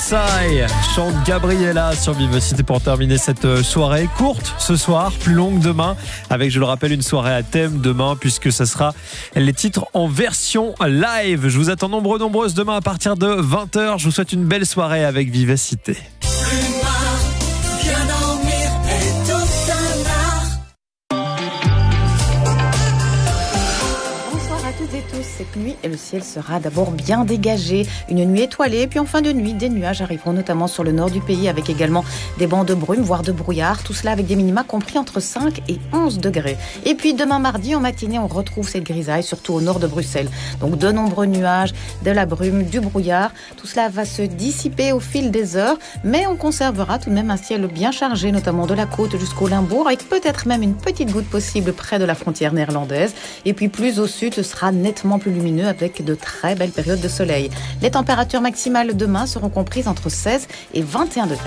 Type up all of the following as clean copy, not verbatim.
Psy chante Gabriella sur Vivacité pour terminer cette soirée courte ce soir, plus longue demain, avec, je le rappelle, une soirée à thème demain, puisque ça sera les titres en version live. Je vous attends nombreuses demain à partir de 20h. Je vous souhaite une belle soirée avec Vivacité. Cette nuit, et le ciel sera d'abord bien dégagé. Une nuit étoilée, puis en fin de nuit, des nuages arriveront notamment sur le nord du pays, avec également des bancs de brume, voire de brouillard. Tout cela avec des minima compris entre 5 et 11 degrés. Et puis demain mardi, en matinée, on retrouve cette grisaille, surtout au nord de Bruxelles. Donc de nombreux nuages, de la brume, du brouillard. Tout cela va se dissiper au fil des heures, mais on conservera tout de même un ciel bien chargé, notamment de la côte jusqu'au Limbourg, avec peut-être même une petite goutte possible près de la frontière néerlandaise. Et puis plus au sud, ce sera nettement plus lumineux avec de très belles périodes de soleil. Les températures maximales demain seront comprises entre 16 et 21 degrés.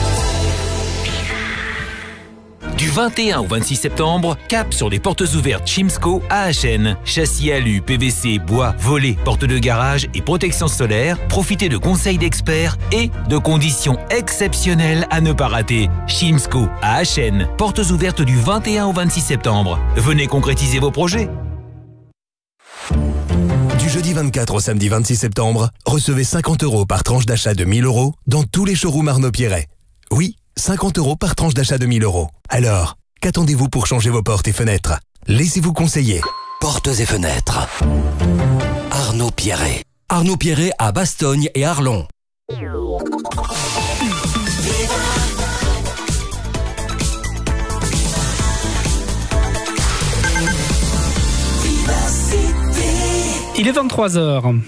Du 21 au 26 septembre, cap sur les portes ouvertes Chimsco AHN. Châssis alu, PVC, bois, volets, portes de garage et protection solaire. Profitez de conseils d'experts et de conditions exceptionnelles à ne pas rater. Chimsco AHN. Portes ouvertes du 21 au 26 septembre. Venez concrétiser vos projets. Du jeudi 24 au samedi 26 septembre, recevez 50 € par tranche d'achat de 1 000 € dans tous les showrooms Arnaud Pierret. Oui, 50 € par tranche d'achat de 1 000 €. Alors, qu'attendez-vous pour changer vos portes et fenêtres? Laissez-vous conseiller. Portes et fenêtres. Arnaud Pierret. Arnaud Pierret à Bastogne et Arlon. Il est 23h.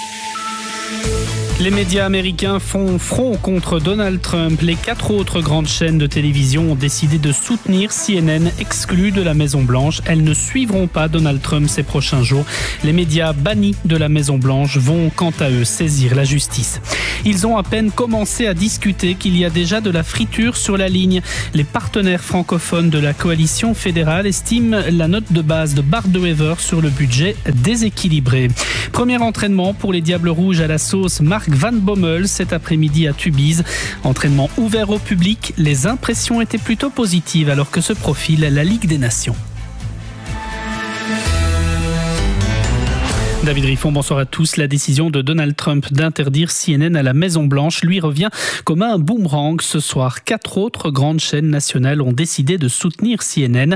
Les médias américains font front contre Donald Trump. Les 4 autres grandes chaînes de télévision ont décidé de soutenir CNN, exclue de la Maison-Blanche. Elles ne suivront pas Donald Trump ces prochains jours. Les médias bannis de la Maison-Blanche vont, quant à eux, saisir la justice. Ils ont à peine commencé à discuter qu'il y a déjà de la friture sur la ligne. Les partenaires francophones de la coalition fédérale estiment la note de base de Bart de Wever sur le budget déséquilibré. Premier entraînement pour les Diables Rouges à la sauce Mark Van Bommel cet après-midi à Tubize. Entraînement ouvert au public. Les impressions étaient plutôt positives alors que se profile la Ligue des Nations. David Riffon, bonsoir à tous. La décision de Donald Trump d'interdire CNN à la Maison-Blanche lui revient comme un boomerang ce soir. 4 autres grandes chaînes nationales ont décidé de soutenir CNN.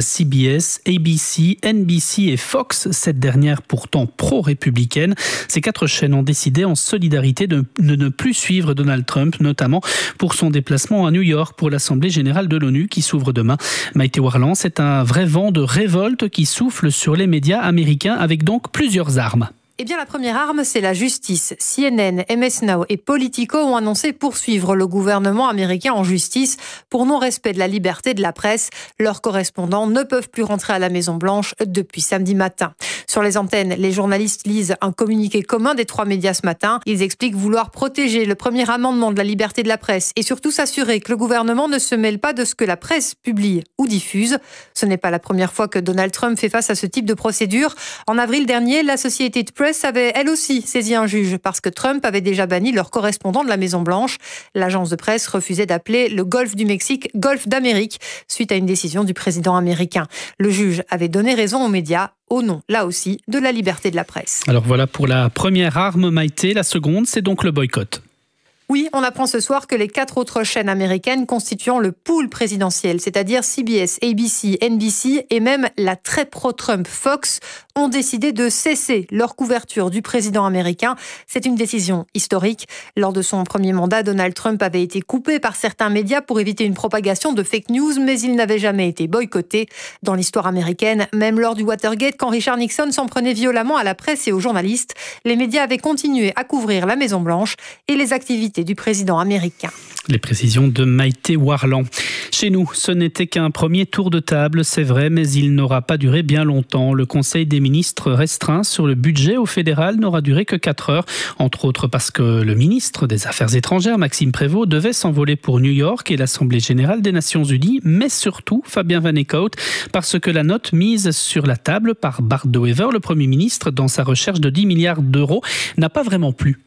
CBS, ABC, NBC et Fox, cette dernière pourtant pro-républicaine. Ces 4 chaînes ont décidé en solidarité de ne plus suivre Donald Trump, notamment pour son déplacement à New York pour l'Assemblée générale de l'ONU qui s'ouvre demain. Maïté Warland, c'est un vrai vent de révolte qui souffle sur les médias américains avec donc plusieurs armes. Eh bien, la première arme, c'est la justice. CNN, MS Now et Politico ont annoncé poursuivre le gouvernement américain en justice pour non-respect de la liberté de la presse. Leurs correspondants ne peuvent plus rentrer à la Maison-Blanche depuis samedi matin. Sur les antennes, les journalistes lisent un communiqué commun des 3 médias ce matin. Ils expliquent vouloir protéger le premier amendement de la liberté de la presse et surtout s'assurer que le gouvernement ne se mêle pas de ce que la presse publie ou diffuse. Ce n'est pas la première fois que Donald Trump fait face à ce type de procédure. En avril dernier, la Associated Press avait elle aussi saisi un juge parce que Trump avait déjà banni leur correspondant de la Maison-Blanche. L'agence de presse refusait d'appeler le golfe du Mexique golfe d'Amérique suite à une décision du président américain. Le juge avait donné raison aux médias au nom, là aussi, de la liberté de la presse. Alors voilà pour la première arme, Maïté. La seconde, c'est donc le boycott. Oui, on apprend ce soir que les 4 autres chaînes américaines constituant le pool présidentiel, c'est-à-dire CBS, ABC, NBC et même la très pro-Trump Fox, ont décidé de cesser leur couverture du président américain. C'est une décision historique. Lors de son premier mandat, Donald Trump avait été coupé par certains médias pour éviter une propagation de fake news, mais il n'avait jamais été boycotté. Dans l'histoire américaine, même lors du Watergate, quand Richard Nixon s'en prenait violemment à la presse et aux journalistes, les médias avaient continué à couvrir la Maison-Blanche et les activités du président américain. Les précisions de Maïté Warland. Chez nous, ce n'était qu'un premier tour de table, c'est vrai, mais il n'aura pas duré bien longtemps. Le Conseil des ministres restreint sur le budget au fédéral n'aura duré que 4 heures, entre autres parce que le ministre des Affaires étrangères, Maxime Prévost, devait s'envoler pour New York et l'Assemblée générale des Nations Unies, mais surtout Fabien Van Eekhout, parce que la note mise sur la table par Bart de Wever, le Premier ministre, dans sa recherche de 10 milliards d'euros, n'a pas vraiment plu.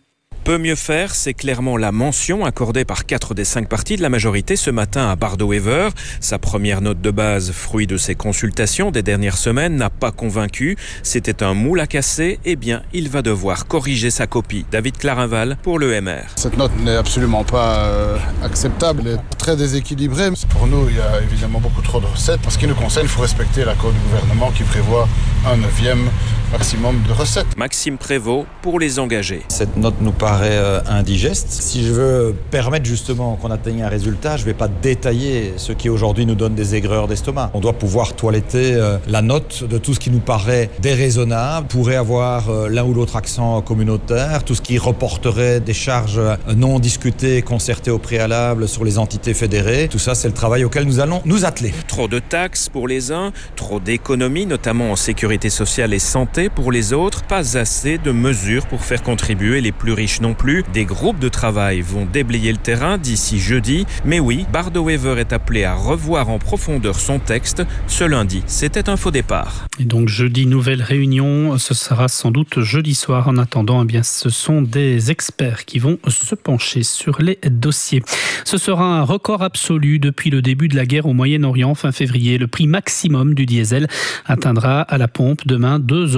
Peut mieux faire, c'est clairement la mention accordée par 4 des 5 partis de la majorité ce matin à Bardo-Wever. Sa première note de base, fruit de ses consultations des dernières semaines, n'a pas convaincu. C'était un moule à casser, eh bien, il va devoir corriger sa copie. David Clarinval pour le MR. Cette note n'est absolument pas acceptable, elle est très déséquilibrée. Pour nous, il y a évidemment beaucoup trop de recettes. En ce qui nous concerne, il faut respecter l'accord du gouvernement qui prévoit 1/9 maximum de recettes. Maxime Prévost pour les engagés. Cette note nous paraît indigeste. Si je veux permettre justement qu'on atteigne un résultat, je ne vais pas détailler ce qui aujourd'hui nous donne des aigreurs d'estomac. On doit pouvoir toiletter la note de tout ce qui nous paraît déraisonnable, pourrait avoir l'un ou l'autre accent communautaire, tout ce qui reporterait des charges non discutées, concertées au préalable sur les entités fédérées. Tout ça, c'est le travail auquel nous allons nous atteler. Trop de taxes pour les uns, trop d'économies, notamment en sécurité sociale et santé pour les autres, pas assez de mesures pour faire contribuer les plus riches non plus. Des groupes de travail vont déblayer le terrain d'ici jeudi. Mais oui, Bardo-Wever est appelé à revoir en profondeur son texte. Ce lundi, c'était un faux départ. Et donc jeudi, nouvelle réunion. Ce sera sans doute jeudi soir. En attendant, eh bien, ce sont des experts qui vont se pencher sur les dossiers. Ce sera un record absolu depuis le début de la guerre au Moyen-Orient fin février. Le prix maximum du diesel atteindra à la pompe demain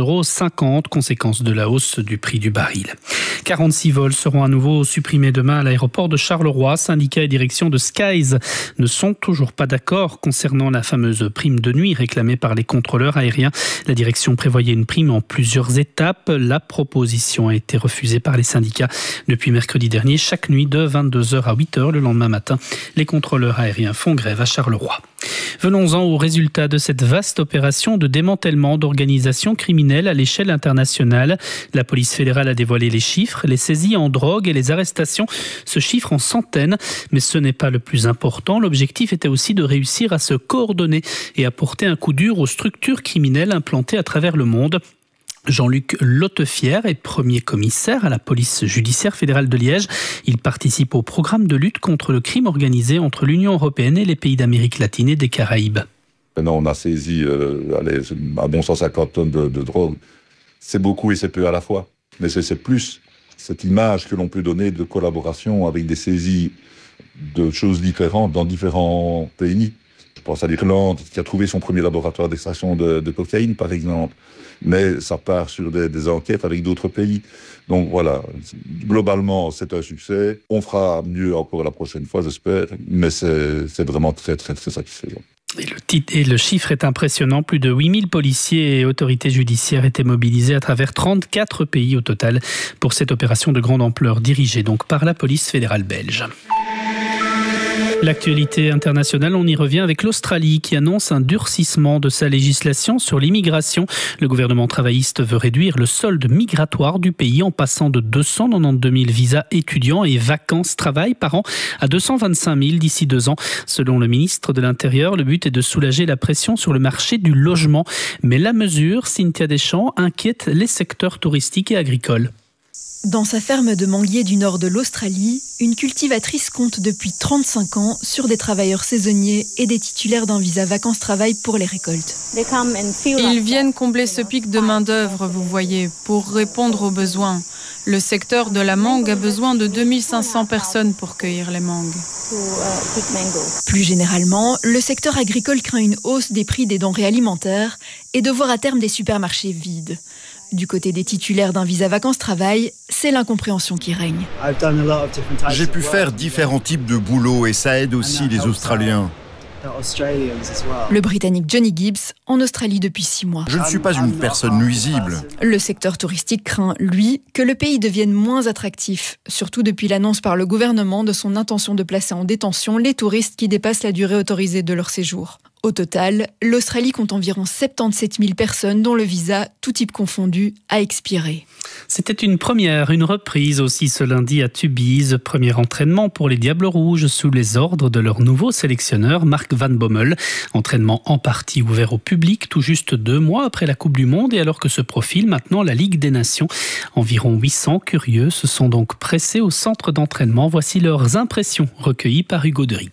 2,50 €, conséquence de la hausse du prix du baril. 46 vols seront à nouveau supprimés demain à l'aéroport de Charleroi. Syndicats et direction de Skies ne sont toujours pas d'accord concernant la fameuse prime de nuit réclamée par les contrôleurs aériens. La direction prévoyait une prime en plusieurs étapes. La proposition a été refusée par les syndicats. Depuis mercredi dernier, chaque nuit de 22h à 8h le lendemain matin, les contrôleurs aériens font grève à Charleroi. Venons-en aux résultats de cette vaste opération de démantèlement d'organisations criminelles à l'échelle internationale. La police fédérale a dévoilé les chiffres. Les saisies en drogue et les arrestations se chiffrent en centaines. Mais ce n'est pas le plus important. L'objectif était aussi de réussir à se coordonner et à porter un coup dur aux structures criminelles implantées à travers le monde. Jean-Luc Lottefier est premier commissaire à la police judiciaire fédérale de Liège. Il participe au programme de lutte contre le crime organisé entre l'Union européenne et les pays d'Amérique latine et des Caraïbes. Maintenant, on a saisi, à bon sens, 50 tonnes de drogue. C'est beaucoup et c'est peu à la fois. Mais c'est plus cette image que l'on peut donner de collaboration avec des saisies de choses différentes dans différents pays. Je pense à l'Irlande, qui a trouvé son premier laboratoire d'extraction de cocaïne, par exemple. Mais ça part sur des enquêtes avec d'autres pays. Donc voilà, globalement, c'est un succès. On fera mieux encore la prochaine fois, j'espère. Mais c'est vraiment très, très, très satisfaisant. Et le chiffre est impressionnant. Plus de 8000 policiers et autorités judiciaires étaient mobilisés à travers 34 pays au total pour cette opération de grande ampleur, dirigée donc par la police fédérale belge. L'actualité internationale, on y revient avec l'Australie qui annonce un durcissement de sa législation sur l'immigration. Le gouvernement travailliste veut réduire le solde migratoire du pays en passant de 292 000 visas étudiants et vacances-travail par an à 225 000 d'ici 2 ans. Selon le ministre de l'Intérieur, le but est de soulager la pression sur le marché du logement. Mais la mesure, Cynthia Deschamps, inquiète les secteurs touristiques et agricoles. Dans sa ferme de manguiers du nord de l'Australie, une cultivatrice compte depuis 35 ans sur des travailleurs saisonniers et des titulaires d'un visa vacances-travail pour les récoltes. Ils viennent combler ce pic de main-d'œuvre, vous voyez, pour répondre aux besoins. Le secteur de la mangue a besoin de 2500 personnes pour cueillir les mangues. Plus généralement, le secteur agricole craint une hausse des prix des denrées alimentaires et de voir à terme des supermarchés vides. Du côté des titulaires d'un visa vacances-travail, c'est l'incompréhension qui règne. J'ai pu faire différents types de boulots et ça aide aussi les Australiens. Le Britannique Johnny Gibbs, en Australie depuis 6 mois. Je ne suis pas une personne nuisible. Le secteur touristique craint, lui, que le pays devienne moins attractif, surtout depuis l'annonce par le gouvernement de son intention de placer en détention les touristes qui dépassent la durée autorisée de leur séjour. Au total, l'Australie compte environ 77 000 personnes dont le visa, tout type confondu, a expiré. C'était une première, une reprise aussi ce lundi à Tubize. Premier entraînement pour les Diables Rouges sous les ordres de leur nouveau sélectionneur Mark Van Bommel. Entraînement en partie ouvert au public tout juste 2 mois après la Coupe du Monde et alors que se profile maintenant la Ligue des Nations. Environ 800 curieux se sont donc pressés au centre d'entraînement. Voici leurs impressions recueillies par Hugo Deric.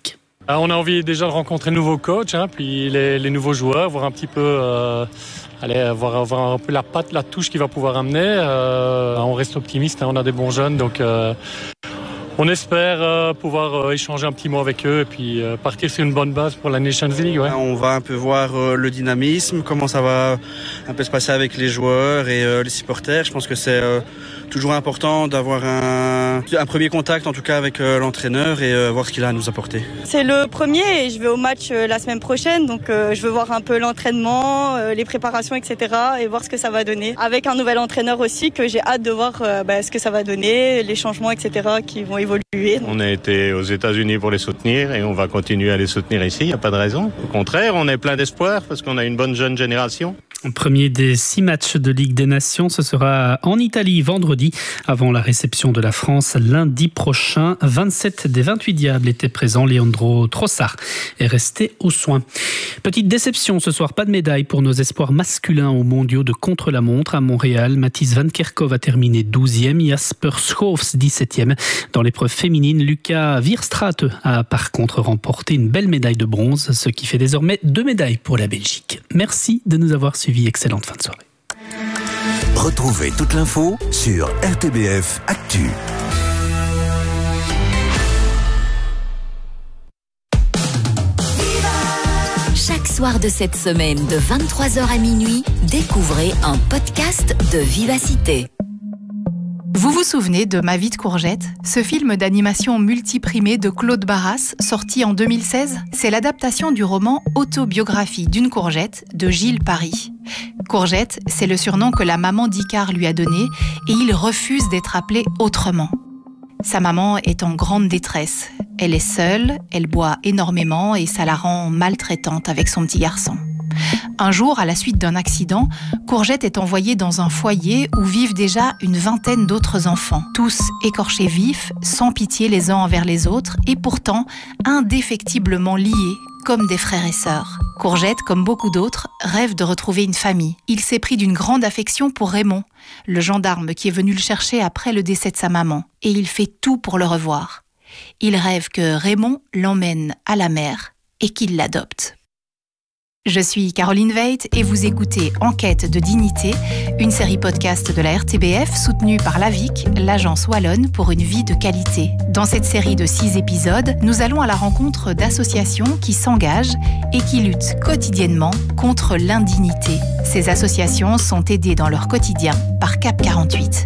On a envie déjà de rencontrer le nouveau coach, puis les nouveaux joueurs, voir un petit peu, voir un peu la patte, la touche qu'il va pouvoir amener. On reste optimiste, on a des bons jeunes, donc on espère pouvoir échanger un petit mot avec eux et puis partir sur une bonne base pour la Nations League. Ouais. On va un peu voir le dynamisme, comment ça va un peu se passer avec les joueurs et les supporters. Je pense que c'est toujours important d'avoir un premier contact, en tout cas avec l'entraîneur et voir ce qu'il a à nous apporter. C'est le premier et je vais au match la semaine prochaine, donc je veux voir un peu l'entraînement, les préparations, etc. et voir ce que ça va donner. Avec un nouvel entraîneur aussi que j'ai hâte de voir ce que ça va donner, les changements, etc. qui vont évoluer. On a été aux États-Unis pour les soutenir et on va continuer à les soutenir ici, il n'y a pas de raison. Au contraire, on est plein d'espoir parce qu'on a une bonne jeune génération. Premier des 6 matchs de Ligue des Nations, ce sera en Italie vendredi, avant la réception de la France lundi prochain. 27 des 28 diables étaient présents. Leandro Trossard est resté aux soins. Petite déception ce soir, pas de médaille pour nos espoirs masculins aux mondiaux de contre-la-montre à Montréal. Mathis Van Kerkhove a terminé 12e, Jasper Schoofs 17e. Dans l'épreuve féminine, Lucas Wierstraat a par contre remporté une belle médaille de bronze, ce qui fait désormais 2 médailles pour la Belgique. Merci de nous avoir suivis. Excellente fin de soirée. Retrouvez toute l'info sur RTBF Actu. Chaque soir de cette semaine, de 23h à minuit, découvrez un podcast de Vivacité. Vous vous souvenez de Ma vie de courgette, ce film d'animation multiprimé de Claude Barras, sorti en 2016 ? C'est l'adaptation du roman Autobiographie d'une courgette de Gilles Paris. Courgette, c'est le surnom que la maman d'Icare lui a donné et il refuse d'être appelé autrement. Sa maman est en grande détresse. Elle est seule, elle boit énormément et ça la rend maltraitante avec son petit garçon. Un jour, à la suite d'un accident, Courgette est envoyée dans un foyer où vivent déjà une vingtaine d'autres enfants, tous écorchés vifs, sans pitié les uns envers les autres et pourtant indéfectiblement liés comme des frères et sœurs. Courgette, comme beaucoup d'autres, rêve de retrouver une famille. Il s'est pris d'une grande affection pour Raymond, le gendarme qui est venu le chercher après le décès de sa maman, et il fait tout pour le revoir. Il rêve que Raymond l'emmène à la mer et qu'il l'adopte. Je suis Caroline Veit et vous écoutez Enquête de dignité, une série podcast de la RTBF soutenue par l'AVIC, l'agence wallonne pour une vie de qualité. Dans cette série de 6 épisodes, nous allons à la rencontre d'associations qui s'engagent et qui luttent quotidiennement contre l'indignité. Ces associations sont aidées dans leur quotidien par Cap 48.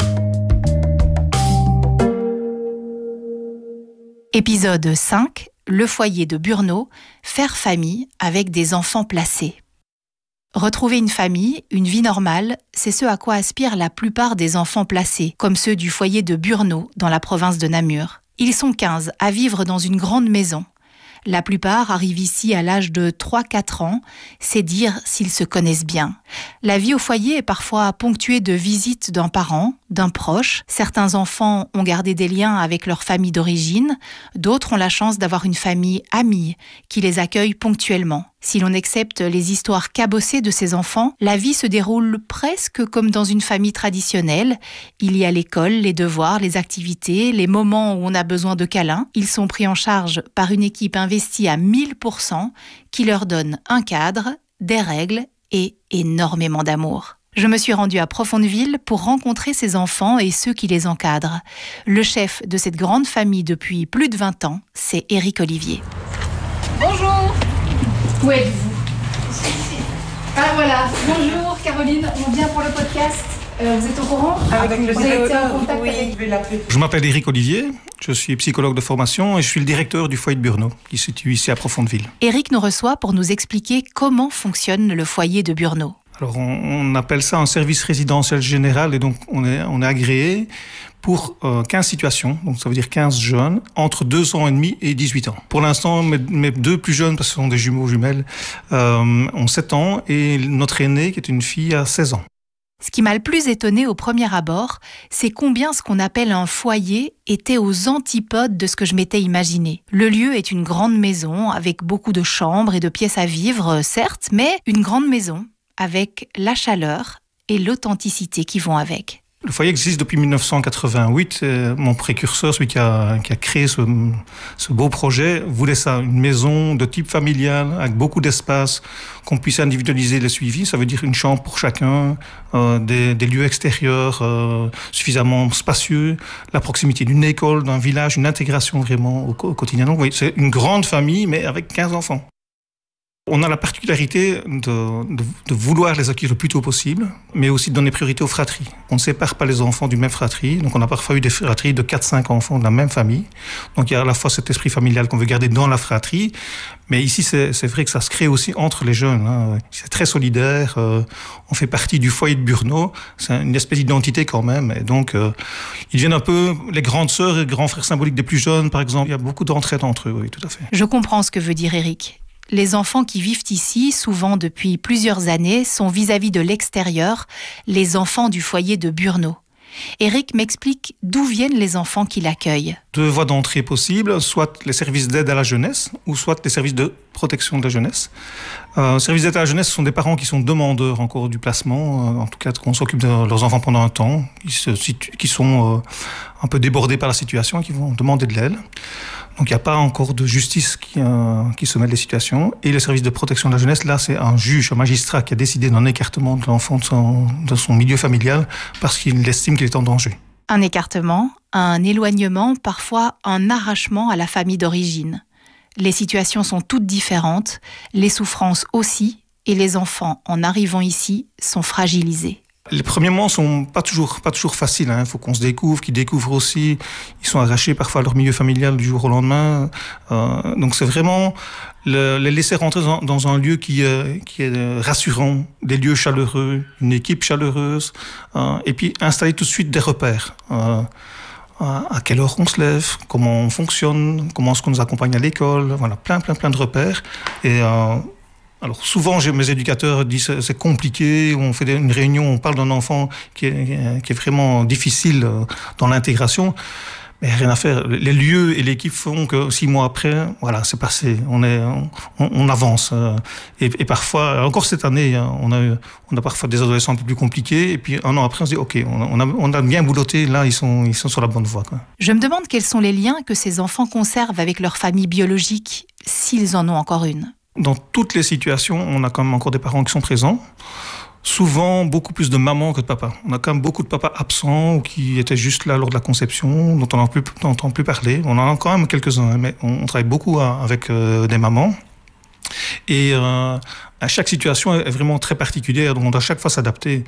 Épisode 5. Le foyer de Burno, faire famille avec des enfants placés. Retrouver une famille, une vie normale, c'est ce à quoi aspirent la plupart des enfants placés, comme ceux du foyer de Burno, dans la province de Namur. Ils sont 15 à vivre dans une grande maison. La plupart arrivent ici à l'âge de 3-4 ans, c'est dire s'ils se connaissent bien. La vie au foyer est parfois ponctuée de visites d'un parent, d'un proche. Certains enfants ont gardé des liens avec leur famille d'origine, d'autres ont la chance d'avoir une famille amie qui les accueille ponctuellement. Si l'on accepte les histoires cabossées de ces enfants, la vie se déroule presque comme dans une famille traditionnelle. Il y a l'école, les devoirs, les activités, les moments où on a besoin de câlins. Ils sont pris en charge par une équipe investie à 1000% qui leur donne un cadre, des règles et énormément d'amour. Je me suis rendue à Profondeville pour rencontrer ces enfants et ceux qui les encadrent. Le chef de cette grande famille depuis plus de 20 ans, c'est Éric Olivier. Bonjour. Où êtes-vous? Ah voilà, bonjour Caroline, on vient pour le podcast. Vous êtes au courant? Avec le directeur, oui, je vais l'appeler. Je m'appelle Éric Olivier, je suis psychologue de formation et je suis le directeur du foyer de Burno, qui se situe ici à Profondeville. Éric nous reçoit pour nous expliquer comment fonctionne le foyer de Burno. Alors on appelle ça un service résidentiel général et donc on est agréé pour 15 situations, donc ça veut dire 15 jeunes entre 2 ans et demi et 18 ans. Pour l'instant, mes 2 plus jeunes, parce que ce sont des jumelles, ont 7 ans et notre aînée, qui est une fille, a 16 ans. Ce qui m'a le plus étonné au premier abord, c'est combien ce qu'on appelle un foyer était aux antipodes de ce que je m'étais imaginé. Le lieu est une grande maison avec beaucoup de chambres et de pièces à vivre, certes, mais une grande maison avec la chaleur et l'authenticité qui vont avec. Le foyer existe depuis 1988. Mon précurseur, celui qui a créé ce beau projet, voulait ça, une maison de type familial, avec beaucoup d'espace, qu'on puisse individualiser le suivi. Ça veut dire une chambre pour chacun, des lieux extérieurs suffisamment spacieux, la proximité d'une école, d'un village, une intégration vraiment au quotidien. Donc oui, c'est une grande famille, mais avec 15 enfants. On a la particularité de vouloir les accueillir le plus tôt possible, mais aussi de donner priorité aux fratries. On ne sépare pas les enfants d'une même fratrie, donc on a parfois eu des fratries de 4-5 enfants de la même famille. Donc il y a à la fois cet esprit familial qu'on veut garder dans la fratrie, mais ici c'est vrai que ça se crée aussi entre les jeunes. Hein. C'est très solidaire, on fait partie du foyer de Burnau, c'est une espèce d'identité quand même, et donc ils deviennent un peu les grandes sœurs et grands frères symboliques des plus jeunes, par exemple. Il y a beaucoup d'entraide entre eux, oui, tout à fait. Je comprends ce que veut dire Eric. Les enfants qui vivent ici, souvent depuis plusieurs années, sont vis-à-vis de l'extérieur, les enfants du foyer de Burnau. Eric m'explique d'où viennent les enfants qui l'accueillent. 2 voies d'entrée possibles, soit les services d'aide à la jeunesse, ou soit les services de protection de la jeunesse. Services d'aide à la jeunesse, ce sont des parents qui sont demandeurs encore du placement, en tout cas qu'on s'occupe de leurs enfants pendant un temps, qui sont un peu débordés par la situation et qui vont demander de l'aide. Donc il n'y a pas encore de justice qui se mêle des situations. Et le service de protection de la jeunesse, là, c'est un juge, un magistrat qui a décidé d'un écartement de l'enfant de son milieu familial parce qu'il estime qu'il est en danger. Un écartement, un éloignement, parfois un arrachement à la famille d'origine. Les situations sont toutes différentes, les souffrances aussi, et les enfants, en arrivant ici, sont fragilisés. Les premiers moments sont pas toujours faciles. Il faut qu'on se découvre, qu'ils découvrent aussi. Ils sont arrachés parfois à leur milieu familial du jour au lendemain. Donc c'est vraiment les laisser rentrer dans un lieu qui est rassurant, des lieux chaleureux, une équipe chaleureuse, et puis installer tout de suite des repères. À quelle heure on se lève, comment on fonctionne, comment est-ce qu'on nous accompagne à l'école. Voilà, plein de repères. Et alors souvent, mes éducateurs disent c'est compliqué, on fait une réunion, on parle d'un enfant qui est vraiment difficile dans l'intégration, mais rien à faire. Les lieux et l'équipe font que 6 mois après, voilà, c'est passé, on avance. Et parfois, encore cette année, on a parfois des adolescents un peu plus compliqués, et puis 1 an après, on se dit ok, on a bien boulotté, là ils sont sur la bonne voie, quoi. Je me demande quels sont les liens que ces enfants conservent avec leur famille biologique, s'ils en ont encore une. Dans toutes les situations, on a quand même encore des parents qui sont présents. Souvent, beaucoup plus de mamans que de papas. On a quand même beaucoup de papas absents ou qui étaient juste là lors de la conception, dont on n'entend plus parler. On en a quand même quelques-uns, mais on travaille beaucoup avec des mamans. Et chaque situation est vraiment très particulière, donc on doit à chaque fois s'adapter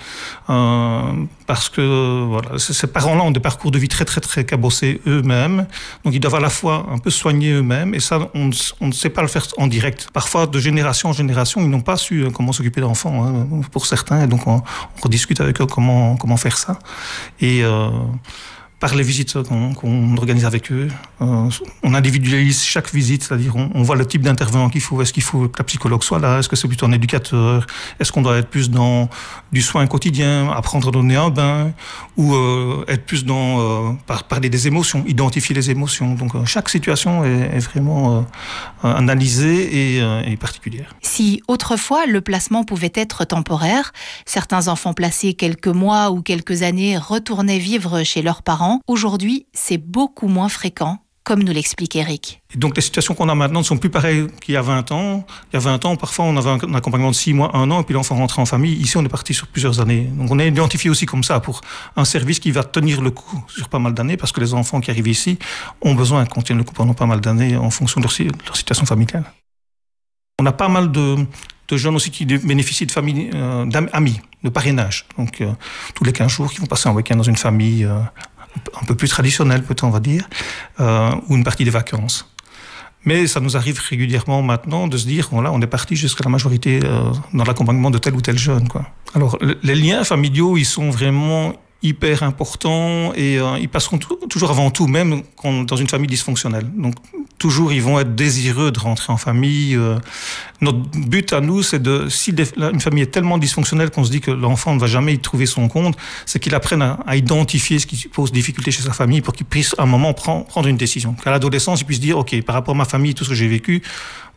parce que voilà, ces parents-là ont des parcours de vie très très très cabossés eux-mêmes, donc ils doivent à la fois un peu soigner eux-mêmes, et ça on ne sait pas le faire en direct. Parfois de génération en génération, ils n'ont pas su comment s'occuper d'enfants, pour certains, et donc on rediscute avec eux comment faire ça. Et par les visites qu'on organise avec eux, on individualise chaque visite, c'est-à-dire on voit le type d'intervenant qu'il faut. Est-ce qu'il faut que la psychologue soit là? Est-ce que c'est plutôt un éducateur? Est-ce qu'on doit être plus dans du soin quotidien, apprendre à donner un bain, ou être plus dans parler des émotions, identifier les émotions? Donc chaque situation est vraiment analysée et particulière. Si autrefois le placement pouvait être temporaire, certains enfants placés quelques mois ou quelques années retournaient vivre chez leurs parents. Aujourd'hui, c'est beaucoup moins fréquent, comme nous l'explique Eric. Et donc les situations qu'on a maintenant ne sont plus pareilles qu'il y a 20 ans. Il y a 20 ans, parfois, on avait un accompagnement de 6 mois, 1 an, et puis l'enfant rentrait en famille. Ici, on est parti sur plusieurs années. Donc on est identifié aussi comme ça pour un service qui va tenir le coup sur pas mal d'années, parce que les enfants qui arrivent ici ont besoin qu'on tienne le coup pendant pas mal d'années en fonction de leur situation familiale. On a pas mal de jeunes aussi qui bénéficient de familles, d'amis, de parrainage. Donc tous les 15 jours, qui vont passer un week-end dans une famille un peu plus traditionnelle, peut-être on va dire, ou une partie des vacances. Mais ça nous arrive régulièrement maintenant de se dire, voilà, on est parti jusqu'à la majorité dans l'accompagnement de tel ou tel jeune, quoi. Alors, les liens familiaux, ils sont vraiment hyper importants et ils passeront toujours avant tout, même dans une famille dysfonctionnelle. Donc, toujours, ils vont être désireux de rentrer en famille. Notre but à nous, c'est si une famille est tellement dysfonctionnelle qu'on se dit que l'enfant ne va jamais y trouver son compte, c'est qu'il apprenne à identifier ce qui pose difficulté chez sa famille pour qu'il puisse à un moment prendre une décision. Qu'à l'adolescence, il puisse dire, OK, par rapport à ma famille, tout ce que j'ai vécu,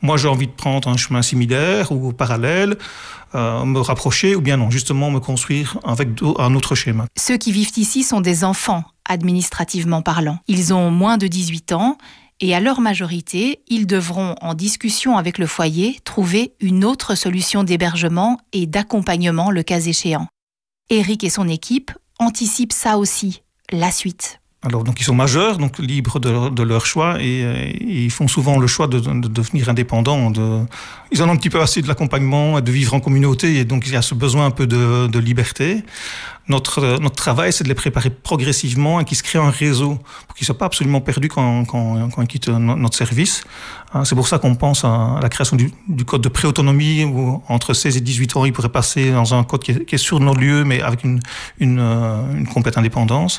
moi j'ai envie de prendre un chemin similaire ou parallèle, me rapprocher, ou bien non, justement me construire avec un autre schéma. Ceux qui vivent ici sont des enfants, administrativement parlant. Ils ont moins de 18 ans et à leur majorité, ils devront, en discussion avec le foyer, trouver une autre solution d'hébergement et d'accompagnement le cas échéant. Éric et son équipe anticipent ça aussi, la suite. Alors, donc, ils sont majeurs, donc libres de leur choix, et ils font souvent le choix de devenir indépendants. Ils en ont un petit peu assez de l'accompagnement, de vivre en communauté, et donc il y a ce besoin un peu de liberté. Notre travail, c'est de les préparer progressivement et qu'ils se créent un réseau pour qu'ils ne soient pas absolument perdus quand ils quittent notre service. C'est pour ça qu'on pense à la création du code de préautonomie où entre 16 et 18 ans, ils pourraient passer dans un code qui est sur nos lieux, mais avec une complète indépendance.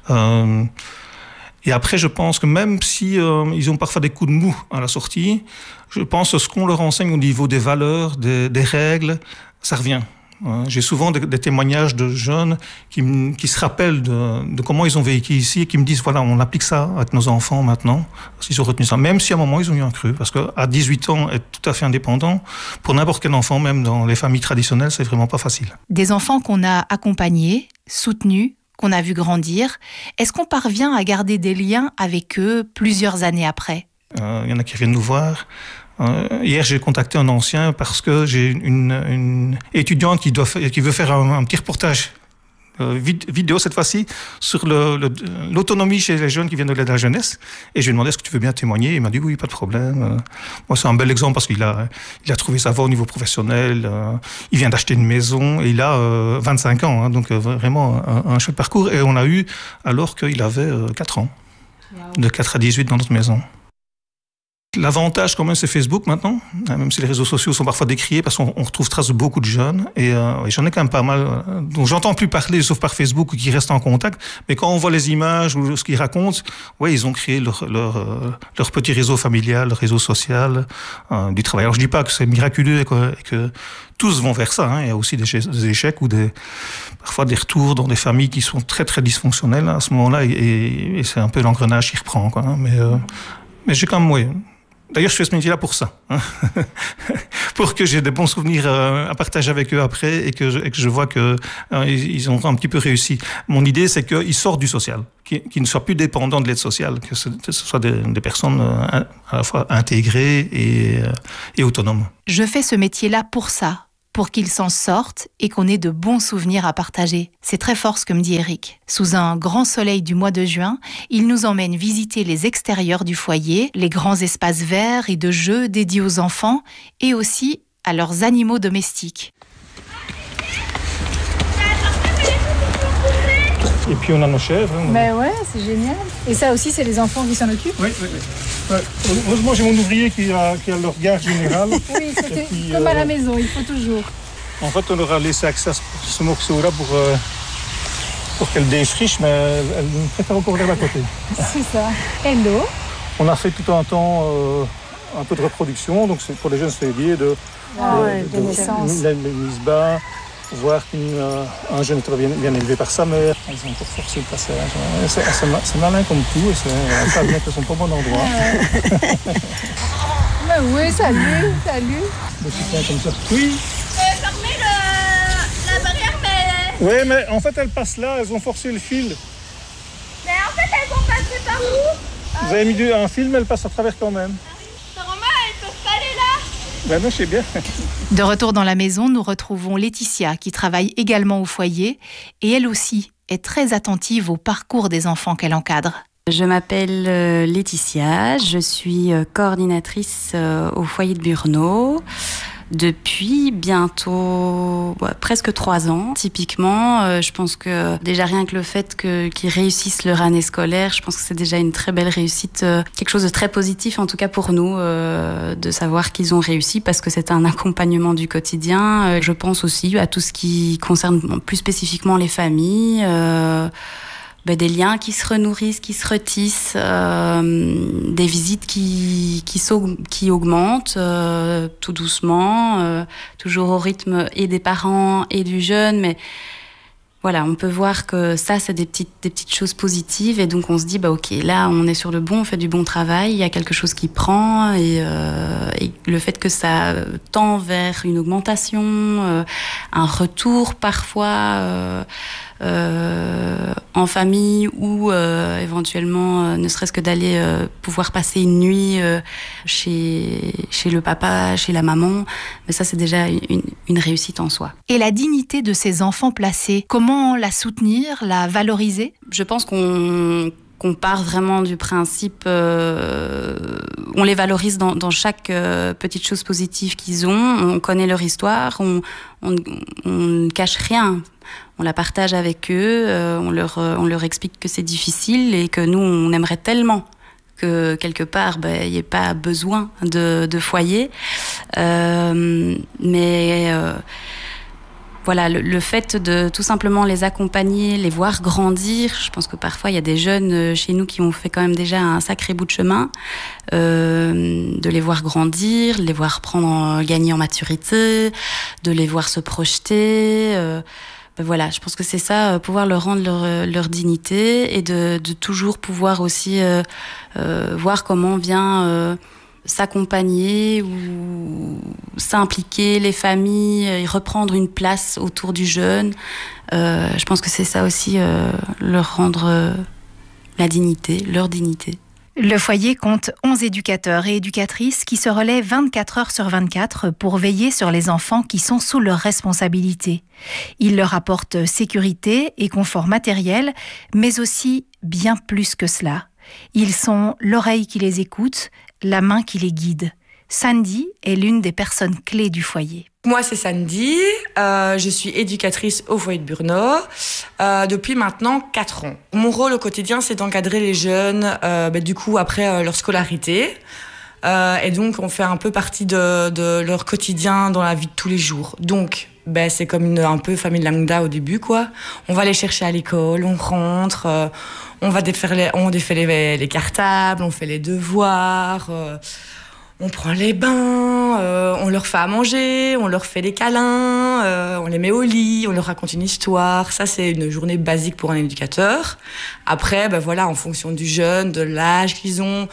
Et après, je pense que même si ils ont parfois des coups de mou à la sortie, je pense que ce qu'on leur enseigne au niveau des valeurs, des règles, ça revient. J'ai souvent des témoignages de jeunes qui se rappellent de comment ils ont vécu ici et qui me disent, voilà, on applique ça avec nos enfants maintenant, ils ont retenu ça, même si à un moment ils ont eu un creux, parce qu'à 18 ans, être tout à fait indépendant, pour n'importe quel enfant, même dans les familles traditionnelles, c'est vraiment pas facile. Des enfants qu'on a accompagnés, soutenus, qu'on a vu grandir, est-ce qu'on parvient à garder des liens avec eux plusieurs années après ? Il y en a qui viennent nous voir. Hier, j'ai contacté un ancien parce que j'ai une étudiante qui veut faire un petit reportage vidéo cette fois-ci sur l'autonomie chez les jeunes qui viennent de l'aide à la jeunesse. Et je lui ai demandé est-ce que tu veux bien témoigner. Il m'a dit oui, pas de problème. Moi, c'est un bel exemple parce qu'il a trouvé sa voie au niveau professionnel. Il vient d'acheter une maison et il a 25 ans. Hein, donc vraiment un chouette parcours. Et on a eu alors qu'il avait 4 ans. Wow. De 4 à 18 dans notre maison. L'avantage quand même, c'est Facebook maintenant, même si les réseaux sociaux sont parfois décriés parce qu'on retrouve trace de beaucoup de jeunes et j'en ai quand même pas mal dont j'entends plus parler sauf par Facebook ou qui restent en contact, mais quand on voit les images ou ce qu'ils racontent, ouais, ils ont créé leur petit réseau familial, leur réseau social, du travail. Alors je dis pas que c'est miraculeux et que tous vont vers ça, hein. Il y a aussi des échecs ou parfois des retours dans des familles qui sont très très dysfonctionnelles à ce moment-là et c'est un peu l'engrenage qui reprend, quoi, hein. Mais j'ai quand même, oui. D'ailleurs, je fais ce métier-là pour ça, hein. Pour que j'ai des bons souvenirs à partager avec eux après et que je vois qu'ils ont un petit peu réussi. Mon idée, c'est qu'ils sortent du social, qu'ils ne soient plus dépendants de l'aide sociale, que ce soit des personnes à la fois intégrées et autonomes. Je fais ce métier-là pour ça, pour qu'ils s'en sortent et qu'on ait de bons souvenirs à partager. C'est très fort ce que me dit Éric. Sous un grand soleil du mois de juin, il nous emmène visiter les extérieurs du foyer, les grands espaces verts et de jeux dédiés aux enfants et aussi à leurs animaux domestiques. Et puis on a nos chèvres. Hein. Ben ouais, c'est génial. Et ça aussi, c'est les enfants qui s'en occupent ? Oui. Ouais. Heureusement, j'ai mon ouvrier qui a le regard général. Oui, c'était comme à la maison, il faut toujours. En fait, on leur a laissé accès à ce morceau-là pour qu'elle défriche, mais elle préfère encore vers la côté. C'est ça. Hello. On a fait tout un temps un peu de reproduction, donc c'est pour les jeunes stéliers de naissance. La mise bas, voir qu'un jeune était bien élevé par sa mère. Ils ont encore forcé le passage. C'est malin comme tout, et ça savent bien qu'ils sont pas au bon endroit. Mais oui, salut. Des chiens comme ça. Oui. Fermez la barrière, mais... Oui, mais en fait, elles passent là, elles ont forcé le fil. Mais en fait, elles vont passer par où? Vous avez mis un fil, mais elles passent à travers quand même. Normalement, elles peuvent pas aller là. Ben non, je sais bien. De retour dans la maison, nous retrouvons Laetitia qui travaille également au foyer et elle aussi est très attentive au parcours des enfants qu'elle encadre. Je m'appelle Laetitia, je suis coordinatrice au foyer de Burnau depuis bientôt presque 3 ans. Typiquement, je pense que déjà rien que le fait qu'ils réussissent leur année scolaire, je pense que c'est déjà une très belle réussite, quelque chose de très positif en tout cas pour nous, de savoir qu'ils ont réussi parce que c'est un accompagnement du quotidien. Je pense aussi à tout ce qui concerne plus spécifiquement les familles, des liens qui se renourrissent, qui se retissent, des visites qui augmentent tout doucement, toujours au rythme et des parents et du jeune, mais voilà, on peut voir que ça, c'est des petites choses positives. Et donc, on se dit, ok, là, on est sur le bon, on fait du bon travail. Il y a quelque chose qui prend. Et le fait que ça tend vers une augmentation, un retour parfois en famille ou éventuellement, ne serait-ce que d'aller pouvoir passer une nuit chez le papa, chez la maman. Mais ça, c'est déjà une réussite en soi. Et la dignité de ces enfants placés, comment la soutenir, la valoriser ? Je pense qu'on part vraiment du principe, on les valorise dans chaque petite chose positive qu'ils ont, on connaît leur histoire, on ne cache rien, on la partage avec eux, on leur explique que c'est difficile et que nous, on aimerait tellement que quelque part, il n'y ait pas besoin de foyer. Voilà, le fait de tout simplement les accompagner, les voir grandir. Je pense que parfois, il y a des jeunes chez nous qui ont fait quand même déjà un sacré bout de chemin. De les voir grandir, de les voir gagner en maturité, de les voir se projeter. Voilà, je pense que c'est ça, pouvoir leur rendre leur dignité et de toujours pouvoir aussi voir comment vient s'accompagner ou s'impliquer, les familles, et reprendre une place autour du jeune. Je pense que c'est ça aussi, leur rendre la dignité, leur dignité. Le foyer compte 11 éducateurs et éducatrices qui se relaient 24 heures sur 24 pour veiller sur les enfants qui sont sous leur responsabilité. Ils leur apportent sécurité et confort matériel, mais aussi bien plus que cela. Ils sont l'oreille qui les écoute, la main qui les guide. Sandy est l'une des personnes clés du foyer. Moi, c'est Sandy. Je suis éducatrice au foyer de Brno depuis maintenant 4 ans. Mon rôle au quotidien, c'est d'encadrer les jeunes du coup, après leur scolarité. Et donc, on fait un peu partie de leur quotidien dans la vie de tous les jours. Donc, c'est comme un peu famille lambda au début, quoi. On va les chercher à l'école, on rentre, on défait les cartables, on fait les devoirs... on prend les bains, on leur fait à manger, on leur fait des câlins, on les met au lit, on leur raconte une histoire. Ça, c'est une journée basique pour un éducateur. Après, en fonction du jeune, de l'âge qu'ils ont,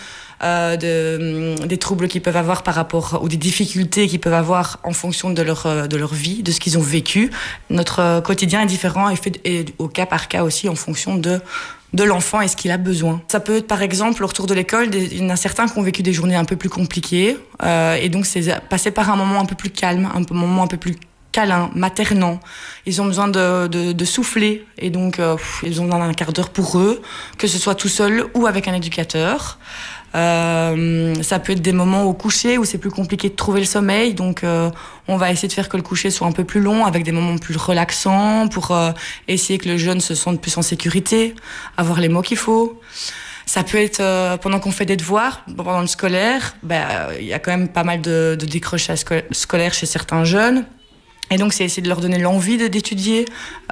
des troubles qu'ils peuvent avoir par rapport, ou des difficultés qu'ils peuvent avoir en fonction de leur vie, de ce qu'ils ont vécu. Notre quotidien est différent et au cas par cas aussi en fonction de l'enfant et ce qu'il a besoin. Ça peut être par exemple au retour de l'école, il y en a certains qui ont vécu des journées un peu plus compliquées et donc c'est passer par un moment un peu plus calme, un moment un peu plus câlin, maternant. Ils ont besoin de souffler et donc ils ont besoin d'un quart d'heure pour eux, que ce soit tout seul ou avec un éducateur. Ça peut être des moments au coucher où c'est plus compliqué de trouver le sommeil, donc on va essayer de faire que le coucher soit un peu plus long avec des moments plus relaxants pour essayer que le jeune se sente plus en sécurité, avoir les mots qu'il faut. Ça peut être pendant qu'on fait des devoirs, pendant le scolaire, y a quand même pas mal de décrochage scolaire chez certains jeunes. Et donc, c'est essayer de leur donner l'envie d'étudier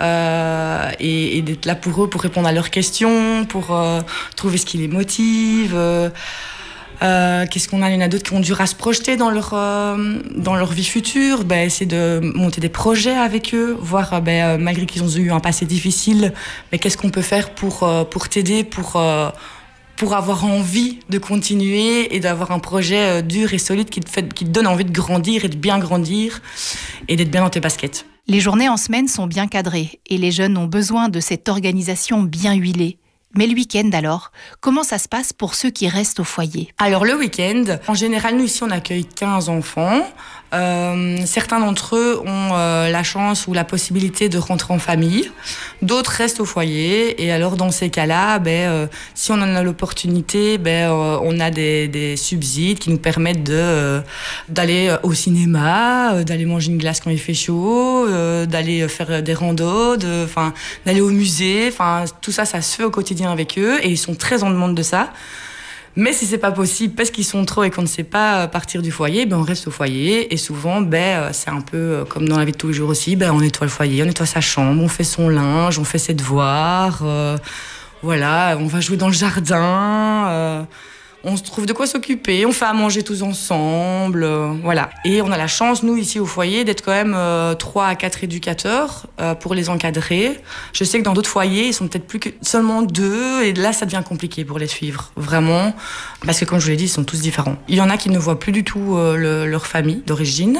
et d'être là pour eux, pour répondre à leurs questions, pour trouver ce qui les motive. Qu'est-ce qu'on a ? Il y en a d'autres qui ont dû à se projeter dans leur vie future. Essayer de monter des projets avec eux, voir, malgré qu'ils ont eu un passé difficile, mais qu'est-ce qu'on peut faire pour t'aider, pour avoir envie de continuer et d'avoir un projet dur et solide qui te donne envie de grandir et de bien grandir et d'être bien dans tes baskets. Les journées en semaine sont bien cadrées et les jeunes ont besoin de cette organisation bien huilée. Mais le week-end alors, comment ça se passe pour ceux qui restent au foyer ? Alors le week-end, en général, nous ici on accueille 15 enfants. Certains d'entre eux ont la chance ou la possibilité de rentrer en famille. D'autres restent au foyer. Et alors dans ces cas-là, si on en a l'opportunité, on a des subsides qui nous permettent d'aller au cinéma, d'aller manger une glace quand il fait chaud, d'aller faire des randos, d'aller au musée. Tout ça, ça se fait au quotidien avec eux et ils sont très en demande de ça. Mais si c'est pas possible parce qu'ils sont trop et qu'on ne sait pas partir du foyer, on reste au foyer et souvent c'est un peu comme dans la vie de tous les jours aussi, on nettoie le foyer, on nettoie sa chambre, on fait son linge, on fait ses devoirs, on va jouer dans le jardin, On se trouve de quoi s'occuper, on fait à manger tous ensemble, voilà. Et on a la chance, nous, ici au foyer, d'être quand même 3 à 4 éducateurs pour les encadrer. Je sais que dans d'autres foyers, ils sont peut-être plus que seulement 2, et là, ça devient compliqué pour les suivre, vraiment. Parce que, comme je vous l'ai dit, ils sont tous différents. Il y en a qui ne voient plus du tout leur famille d'origine.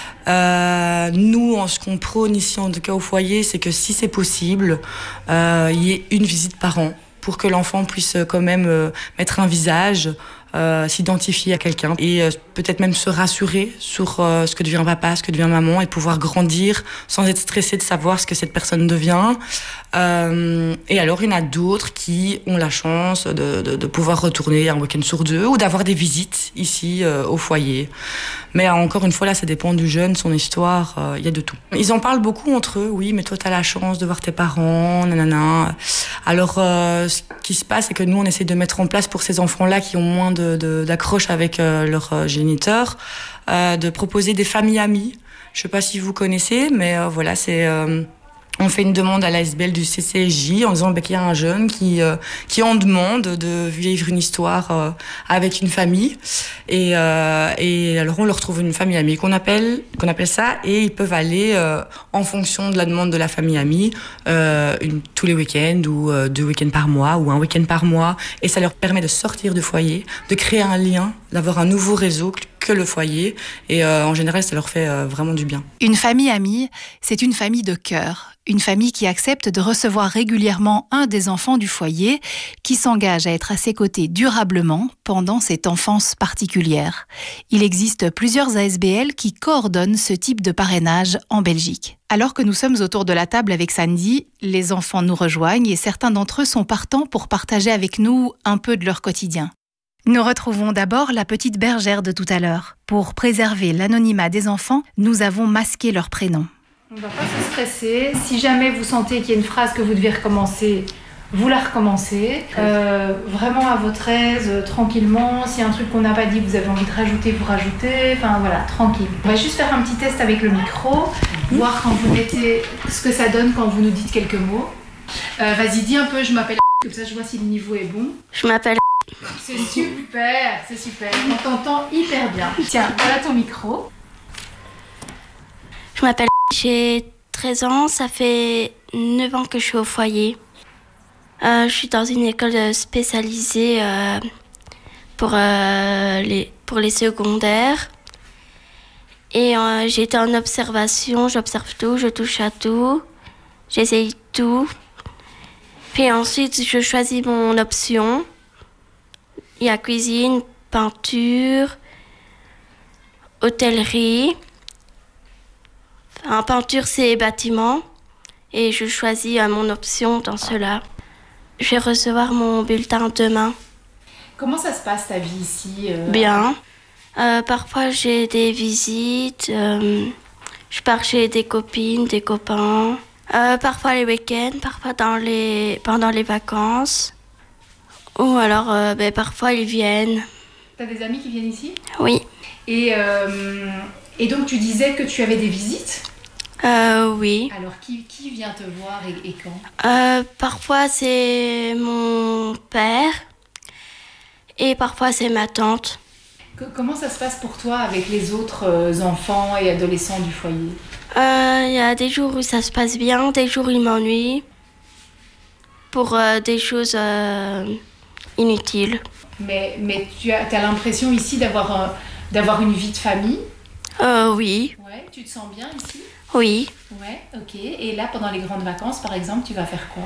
Nous, en ce qu'on prône ici, en tout cas au foyer, c'est que si c'est possible, il y ait une visite par an pour que l'enfant puisse quand même mettre un visage, s'identifier à quelqu'un et peut-être même se rassurer sur ce que devient papa, ce que devient maman, et pouvoir grandir sans être stressé de savoir ce que cette personne devient. Et alors, il y en a d'autres qui ont la chance de pouvoir retourner un week-end sur 2 ou d'avoir des visites ici au foyer. Mais encore une fois, là, ça dépend du jeune, son histoire, il y a de tout. Ils en parlent beaucoup entre eux, oui, mais toi, t'as la chance de voir tes parents, nanana. Alors, ce qui se passe, c'est que nous, on essaie de mettre en place pour ces enfants-là qui ont moins d'accroche avec leurs géniteurs, de proposer des familles amies. Je sais pas si vous connaissez, mais voilà, c'est... On fait une demande à l'ASBL du CCSJ en disant qu'il y a un jeune qui en demande de vivre une histoire avec une famille. Et alors on leur trouve une famille amie qu'on appelle ça, et ils peuvent aller en fonction de la demande de la famille amie tous les week-ends ou 2 week-ends par mois ou un week-end par mois. Et ça leur permet de sortir du foyer, de créer un lien, d'avoir un nouveau réseau que le foyer. Et en général, ça leur fait vraiment du bien. Une famille amie, c'est une famille de cœur. Une famille qui accepte de recevoir régulièrement un des enfants du foyer, qui s'engage à être à ses côtés durablement pendant cette enfance particulière. Il existe plusieurs ASBL qui coordonnent ce type de parrainage en Belgique. Alors que nous sommes autour de la table avec Sandy, les enfants nous rejoignent et certains d'entre eux sont partants pour partager avec nous un peu de leur quotidien. Nous retrouvons d'abord la petite bergère de tout à l'heure. Pour préserver l'anonymat des enfants, nous avons masqué leurs prénoms. On ne va pas se stresser. Si jamais vous sentez qu'il y a une phrase que vous devez recommencer, vous la recommencez. Vraiment à votre aise, tranquillement. S'il y a un truc qu'on n'a pas dit, vous avez envie de rajouter, vous rajoutez. Enfin voilà, tranquille. On va juste faire un petit test avec le micro, voir quand vous mettez ce que ça donne quand vous nous dites quelques mots. Vas-y, dis un peu, je m'appelle... Comme ça, je vois si le niveau est bon. Je m'appelle... C'est super, c'est super. On t'entend hyper bien. Tiens, voilà ton micro. Je m'appelle... J'ai 13 ans, ça fait 9 ans que je suis au foyer. Je suis dans une école spécialisée pour les secondaires. Et j'ai été en observation, j'observe tout, je touche à tout, j'essaye tout. Puis ensuite, je choisis mon option. Il y a cuisine, peinture, hôtellerie. En peinture, c'est bâtiment. Et je choisis mon option dans cela. Je vais recevoir mon bulletin demain. Comment ça se passe ta vie ici Bien. Parfois, j'ai des visites. Je pars chez des copines, des copains. Parfois les week-ends, parfois pendant les vacances. Ou alors, parfois, ils viennent. T'as des amis qui viennent ici ? Oui. Et donc, tu disais que tu avais des visites ? Oui. Alors, qui vient te voir et quand ? Parfois, c'est mon père. Et parfois, c'est ma tante. Comment ça se passe pour toi avec les autres enfants et adolescents du foyer ? Il y a des jours où ça se passe bien, des jours où ils m'ennuient. Pour des choses inutiles. Mais tu as l'impression ici d'avoir une vie de famille ? Oui. Ouais, tu te sens bien ici ? Oui. Ouais, ok. Et là, pendant les grandes vacances, par exemple, tu vas faire quoi ?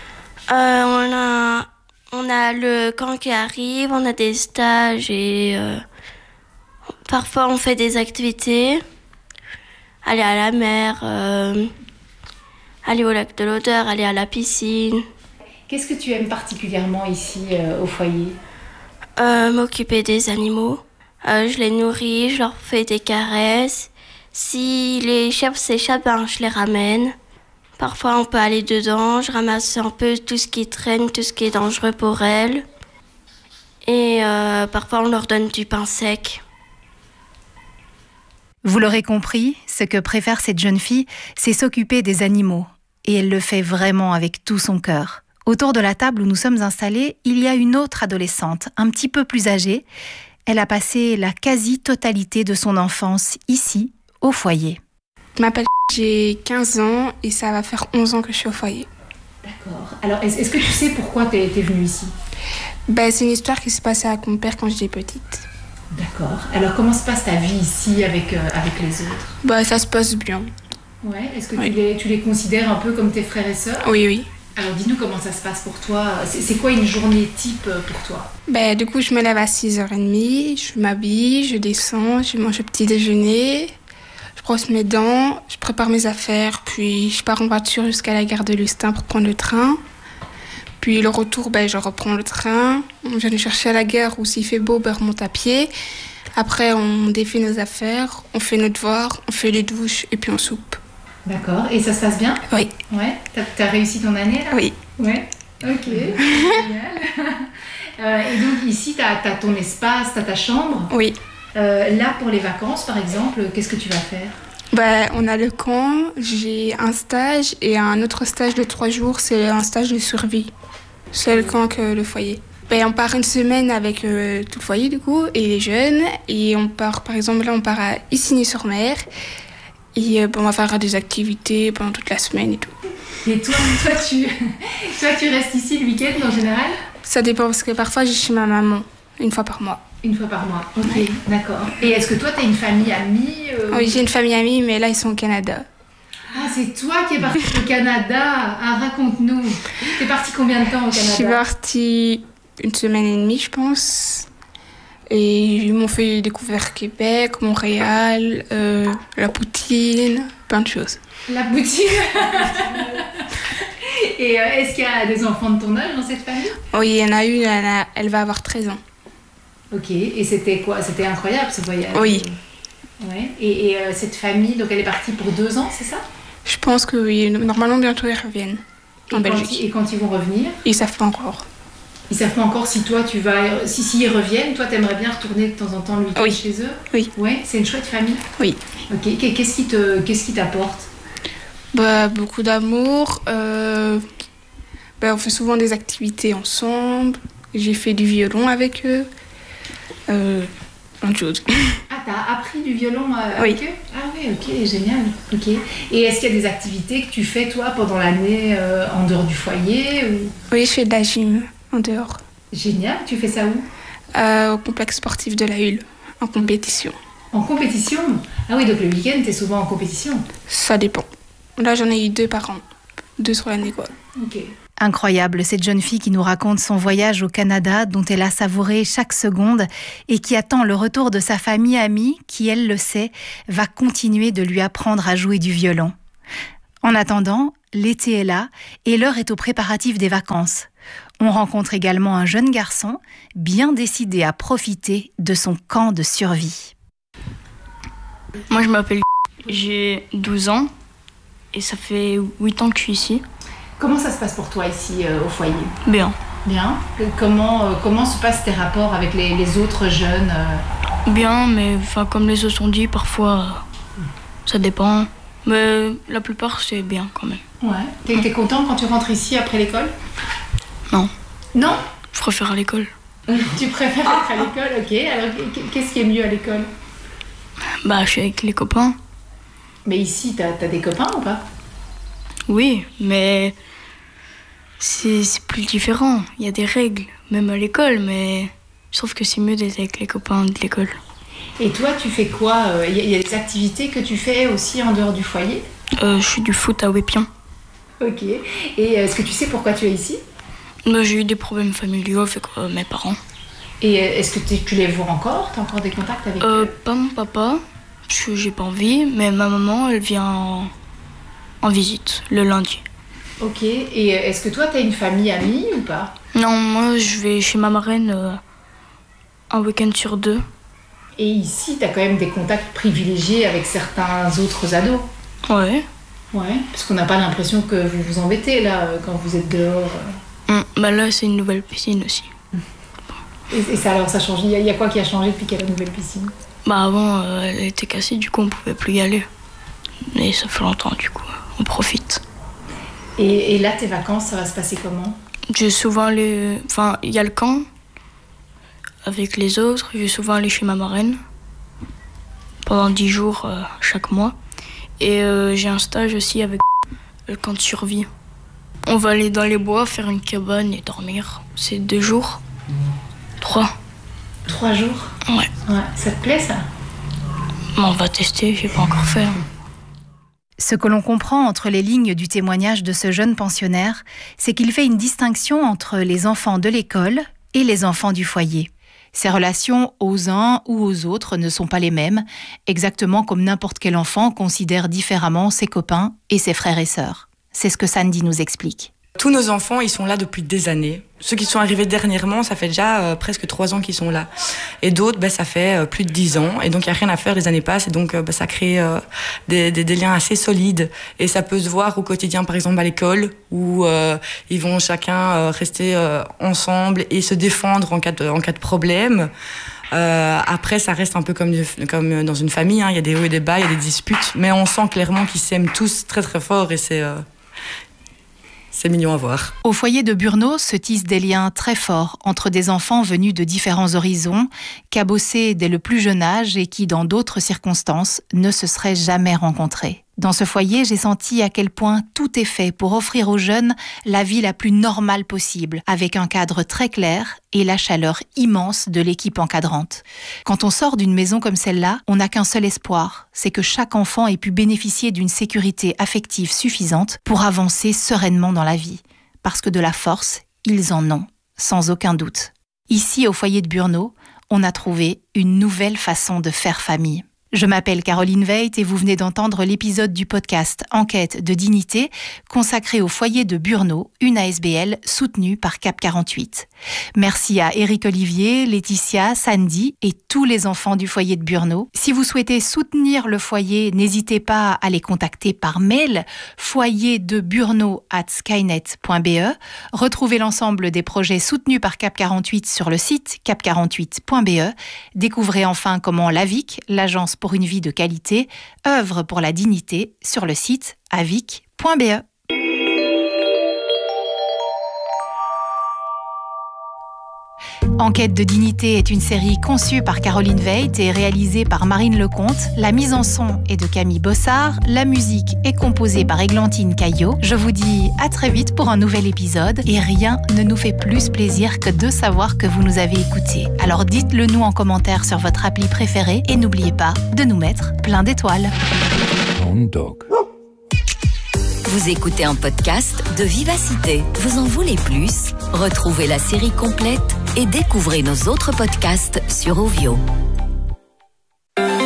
On a le camp qui arrive, on a des stages et parfois on fait des activités. Aller à la mer, aller au lac de l'Odeur, aller à la piscine. Qu'est-ce que tu aimes particulièrement ici au foyer ? M'occuper des animaux. Je les nourris, je leur fais des caresses. Si les chèvres s'échappent, je les ramène. Parfois, on peut aller dedans. Je ramasse un peu tout ce qui traîne, tout ce qui est dangereux pour elles. Et parfois, on leur donne du pain sec. Vous l'aurez compris, ce que préfère cette jeune fille, c'est s'occuper des animaux. Et elle le fait vraiment avec tout son cœur. Autour de la table où nous sommes installés, il y a une autre adolescente, un petit peu plus âgée. Elle a passé la quasi-totalité de son enfance ici, au foyer. Je m'appelle, j'ai 15 ans et ça va faire 11 ans que je suis au foyer. D'accord. Alors, est-ce que tu sais pourquoi tu es venue ici ? C'est une histoire qui s'est passée avec mon père quand j'étais petite. D'accord. Alors, comment se passe ta vie ici avec les autres ? Ça se passe bien. Ouais. Est-ce que tu les considères un peu comme tes frères et sœurs ? Oui. Alors, dis-nous comment ça se passe pour toi. C'est quoi une journée type pour toi ? Du coup, je me lève à 6h30, je m'habille, je descends, je mange le petit déjeuner, je brosse mes dents, je prépare mes affaires, puis je pars en voiture jusqu'à la gare de Lustin pour prendre le train. Puis le retour, je reprends le train, on vient nous chercher à la gare où s'il fait beau, on remonte à pied. Après, on défait nos affaires, on fait nos devoirs, on fait les douches et puis on soupe. D'accord. Et ça se passe bien ? Oui. Ouais. T'as réussi ton année là ? Oui. Ouais. Ok. Génial. Et donc ici, t'as ton espace, t'as ta chambre ? Oui. Là, pour les vacances, par exemple, qu'est-ce que tu vas faire ? On a le camp, j'ai un stage et un autre stage de 3 jours, c'est un stage de survie. C'est le camp que le foyer. On part une semaine avec tout le foyer du coup et les jeunes et on part, par exemple là on part à Isigny-sur-Mer et on va faire des activités pendant toute la semaine et tout. Et toi tu restes ici le week-end en général ? Ça dépend parce que parfois j'ai chez ma maman, une fois par mois. Une fois par mois, ok, ouais. D'accord. Et est-ce que toi tu as une famille amie Oui, j'ai une famille amie mais là ils sont au Canada. Ah, c'est toi qui es partie au Canada. Ah, raconte-nous. T'es partie combien de temps au Canada ? Je suis partie 1 semaine et demie, je pense. Et ils m'ont fait découvrir Québec, Montréal, la poutine, plein de choses. La poutine. Et est-ce qu'il y a des enfants de ton âge dans cette famille ? Oui, il y en a une, elle va avoir 13 ans. Ok, et c'était quoi ? C'était incroyable ce voyage ? Oui. Ouais. Et cette famille, donc elle est partie pour 2 ans, c'est ça ? Je pense que oui. Normalement, bientôt, ils reviennent en Belgique. Et quand ils vont revenir ? Ils savent pas encore. Ils savent pas encore si toi, tu vas... Si ils reviennent, toi, t'aimerais bien retourner de temps en temps le week-end chez eux ? Oui. Ouais, c'est une chouette famille ? Oui. Ok, qu'est-ce qui t'apporte ? Beaucoup d'amour. On fait souvent des activités ensemble. J'ai fait du violon avec eux. Plein de choses. Ah, t'as appris du violon avec eux ? Ah oui, ok, génial. Ok. Et est-ce qu'il y a des activités que tu fais, toi, pendant l'année en dehors du foyer ou... Oui, je fais de la gym en dehors. Génial. Tu fais ça où ? Au complexe sportif de la Hulle, en compétition. En compétition ? Ah oui, donc le week-end, t'es souvent en compétition ? Ça dépend. Là, j'en ai eu 2 par an. 2 sur l'année, quoi. Ok. Incroyable, cette jeune fille qui nous raconte son voyage au Canada dont elle a savouré chaque seconde et qui attend le retour de sa famille amie qui, elle le sait, va continuer de lui apprendre à jouer du violon. En attendant, l'été est là et l'heure est aux préparatifs des vacances. On rencontre également un jeune garçon bien décidé à profiter de son camp de survie. Moi je m'appelle, j'ai 12 ans et ça fait 8 ans que je suis ici. Comment ça se passe pour toi ici au foyer ? Bien. Bien. Comment se passent tes rapports avec les autres jeunes Bien, mais comme les autres ont dit, parfois ça dépend. Mais la plupart c'est bien quand même. Ouais. T'es content quand tu rentres ici après l'école ? Non. Non ? Je préfère à l'école. Tu préfères être à l'école ? Ok. Alors qu'est-ce qui est mieux à l'école ? Je suis avec les copains. Mais ici, t'as des copains ou pas ? Oui, mais c'est plus différent. Il y a des règles, même à l'école, mais je trouve que c'est mieux d'être avec les copains de l'école. Et toi, tu fais quoi ? Il y a des activités que tu fais aussi en dehors du foyer ? Je fais du foot à Wépian. Ok. Et est-ce que tu sais pourquoi tu es ici ? J'ai eu des problèmes familiaux avec mes parents. Et est-ce que tu les vois encore ? Tu as encore des contacts avec eux ? Pas mon papa, parce que j'ai pas envie, mais ma maman, elle vient en visite le lundi. Ok. Et est-ce que toi, tu as une famille amie ou pas ? Non, moi, je vais chez ma marraine un week-end sur 2. Et ici, tu as quand même des contacts privilégiés avec certains autres ados ? Ouais. Ouais, parce qu'on n'a pas l'impression que vous vous embêtez là quand vous êtes dehors. Là, c'est une nouvelle piscine aussi. Et ça, alors, ça change. Il y a quoi qui a changé depuis qu'il y a la nouvelle piscine ? Avant, elle était cassée, du coup, on pouvait plus y aller. Mais ça fait longtemps, du coup, on profite. Et là, tes vacances, ça va se passer comment ? J'ai souvent Enfin, il y a le camp avec les autres. Je vais souvent aller chez ma marraine pendant 10 jours chaque mois. Et j'ai un stage aussi avec le camp de survie. On va aller dans les bois, faire une cabane et dormir. C'est 2 jours. 3. 3 jours? Ouais. Ça te plaît, ça? On va tester, j'ai pas encore fait. Ce que l'on comprend entre les lignes du témoignage de ce jeune pensionnaire, c'est qu'il fait une distinction entre les enfants de l'école et les enfants du foyer. Ces relations aux uns ou aux autres ne sont pas les mêmes, exactement comme n'importe quel enfant considère différemment ses copains et ses frères et sœurs. C'est ce que Sandy nous explique. Tous nos enfants, ils sont là depuis des années. Ceux qui sont arrivés dernièrement, ça fait déjà presque 3 ans qu'ils sont là. Et d'autres, ça fait plus de 10 ans. Et donc, il n'y a rien à faire, les années passent. Et donc, ça crée des liens assez solides. Et ça peut se voir au quotidien, par exemple, à l'école, où ils vont chacun rester ensemble et se défendre en cas de problème. Après, ça reste un peu comme dans une famille. Il y a des hauts et des bas, il y a des disputes. Mais on sent clairement qu'ils s'aiment tous très, très fort. Et c'est mignon à voir. Au foyer de Burnau se tissent des liens très forts entre des enfants venus de différents horizons, cabossés dès le plus jeune âge et qui, dans d'autres circonstances, ne se seraient jamais rencontrés. Dans ce foyer, j'ai senti à quel point tout est fait pour offrir aux jeunes la vie la plus normale possible, avec un cadre très clair et la chaleur immense de l'équipe encadrante. Quand on sort d'une maison comme celle-là, on n'a qu'un seul espoir, c'est que chaque enfant ait pu bénéficier d'une sécurité affective suffisante pour avancer sereinement dans la vie. Parce que de la force, ils en ont, sans aucun doute. Ici, au foyer de Burnau, on a trouvé une nouvelle façon de faire famille. Je m'appelle Caroline Veit et vous venez d'entendre l'épisode du podcast Enquête de dignité consacré au foyer de Burnau, une ASBL soutenue par Cap 48. Merci à Éric Olivier, Laetitia, Sandy et tous les enfants du foyer de Burnau. Si vous souhaitez soutenir le foyer, n'hésitez pas à les contacter par mail foyerdeburnau@skynet.be. Retrouvez l'ensemble des projets soutenus par Cap 48 sur le site cap48.be. Découvrez enfin comment l'AVIC, l'agence pour une vie de qualité, œuvre pour la dignité sur le site avic.be. Enquête de dignité est une série conçue par Caroline Veit et réalisée par Marine Lecomte. La mise en son est de Camille Bossard. La musique est composée par Églantine Caillot. Je vous dis à très vite pour un nouvel épisode. Et rien ne nous fait plus plaisir que de savoir que vous nous avez écoutés. Alors dites-le nous en commentaire sur votre appli préférée et n'oubliez pas de nous mettre plein d'étoiles. Vous écoutez un podcast de Vivacité. Vous en voulez plus? Retrouvez la série complète et découvrez nos autres podcasts sur Ovio.